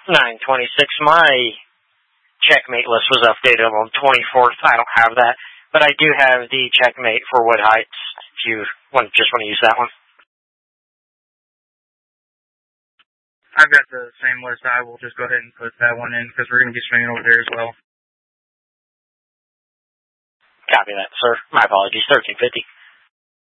926. My checkmate list was updated on the 24th. I don't have that, but I do have the checkmate for Wood Heights. If you just want to use that one. I've got the same list. I will just go ahead and put that one in because we're going to be swinging over there as well. Copy that, sir. My apologies. 1350.